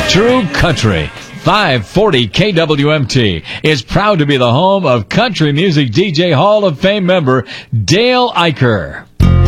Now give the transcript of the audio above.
True Country. 540 KWMT is proud to be the home of country music DJ Hall of Fame member Dale Eicher.